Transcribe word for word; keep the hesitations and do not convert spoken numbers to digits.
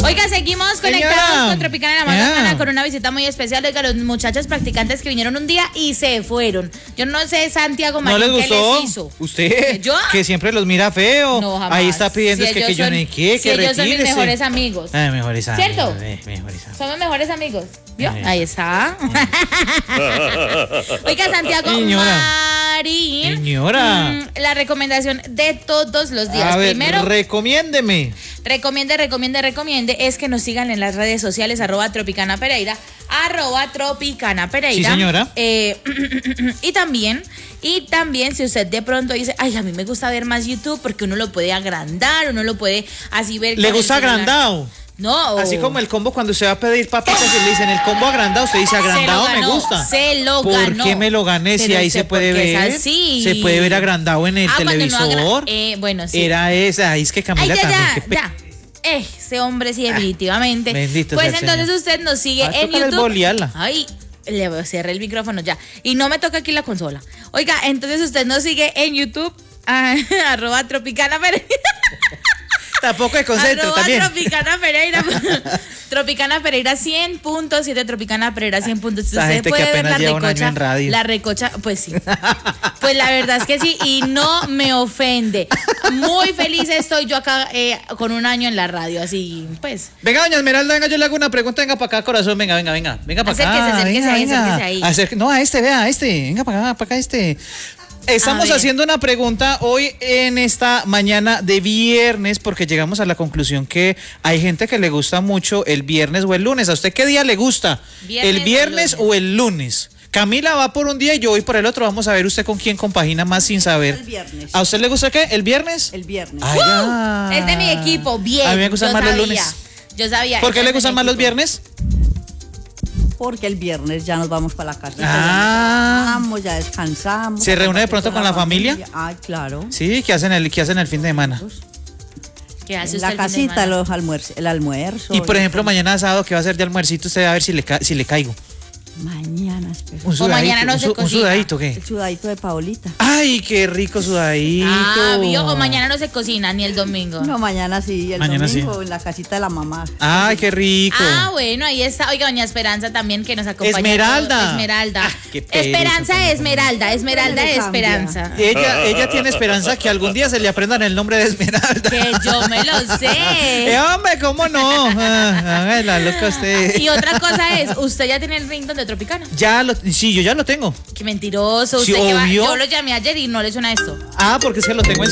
Oiga, seguimos conectados Señora. con Tropicana en la Yeah. mañana con una visita muy especial. Oiga, los muchachos practicantes que vinieron un día y se fueron. Yo no sé, Santiago ¿No Marín, les ¿qué gustó? les hizo? ¿Usted? ¿Yo? Que siempre los mira feo. No, jamás. Ahí está pidiendo Si es que, ellos que yo son- ni qué, si que ellos son mis retírese. mejores amigos. Ah, mejores amigos. ¿Cierto? eh, mejores amigos. Somos mejores amigos. ¿Vio? Ay. Ahí está. Oiga, Santiago Señora. Marín. Señora. mm, la recomendación de todos los días. A ver, Primero, recomiéndeme. recomiende, recomiende, recomiende es que nos sigan en las redes sociales, arroba Tropicana Pereira, arroba Tropicana Pereira. Sí, señora. Eh, y también, y también si usted de pronto dice, ay, a mí me gusta ver más YouTube porque uno lo puede agrandar, uno lo puede así ver. ¿Le con el gusta celular. agrandado? No. Así como el combo cuando usted va a pedir papitas y le dicen el combo agrandado, usted dice agrandado Se lo me ganó, gusta. se lo ¿Por ganó. qué me lo gané si Pero ahí usted, se puede porque ver? es así. Se puede ver agrandado en el Ah, cuando no televisor. agra- eh, bueno, sí. Era esa, ahí es que Ay, Camila ya, también. ya, qué pe- ya. Eh, ese hombre sí, definitivamente. bendito Pues sea el entonces Señor. usted nos sigue Va a en tocar el YouTube. bolearla. Ay, le cerré el micrófono ya. Y no me toca aquí la consola. Oiga, entonces usted nos sigue en YouTube, ah, arroba Tropicana Pereira. Tampoco es concentre Arroba también. Tropicana Pereira. Tropicana Pereira cien punto siete, Tropicana Pereira cien punto siete. Esa Usted gente que puede ver apenas la lleva un año recocha. en radio. La recocha, pues sí. Pues la verdad es que sí, y no me ofende. Muy feliz estoy yo acá eh, con un año en la radio, así pues. Venga, doña Esmeralda, venga, yo le hago una pregunta. Venga para acá, corazón. Venga, venga, venga. Venga para acá. Acérquese, acérquese venga, ahí, venga. acérquese ahí. Acerque- no, a este, vea, a este. Venga para acá, para acá, este. Estamos ver. haciendo una pregunta hoy en esta mañana de viernes porque llegamos a la conclusión que hay gente que le gusta mucho el viernes o el lunes. ¿A usted qué día le gusta? Viernes ¿El o viernes lunes. o el lunes? Camila va por un día y yo voy por el otro. Vamos a ver usted con quién compagina más sin saber. El viernes. ¿A usted le gusta qué? ¿El viernes? El viernes. Ay, ya. Es de mi equipo, bien. A mí me gustan yo más los sabía, lunes. Yo sabía. ¿Por qué es le de mi gustan más los equipo. viernes? Porque el viernes ya nos vamos para la casa. Ah. Ya vamos, ya descansamos. ¿Se reúne de pronto con la familia? Ay, claro. Sí, ¿qué hacen el, qué hacen el fin de semana? ¿Qué hace En usted la el fin de casita, semana? los almuerzo, el almuerzo. Y por ejemplo, mañana sábado, ¿qué va a hacer de almuercito? Usted va a ver si le, ca- si le caigo. Mañana, espera. Un O sudadito, mañana no un, se su- un cocina. sudadito, ¿qué? El sudadito de Paolita. Ay, qué rico sudadito. Ah, vio, o mañana no se cocina ni el domingo. No, mañana sí, el Mañana domingo sí. en la casita de la mamá. Ay, qué rico. Ah, bueno, ahí está. Oiga, doña Esperanza también que nos acompaña. Esmeralda. Esmeralda. Ah, qué pereza, Esperanza, señor. Esmeralda, Esmeralda, Pero le cambia. Esperanza. Ella, ella tiene esperanza que algún día se le aprendan el nombre de Esmeralda. Que yo me lo Eh, sé. hombre, ¿cómo no? Ah, ay, la loca usted. Y otra cosa es, usted ya tiene el ringtone de Tropicana. Ya lo, sí, yo ya lo tengo. Qué mentiroso. Sí, Usted que va- obvio. yo lo llamé ayer y no le suena esto. Ah, porque es que lo tengo en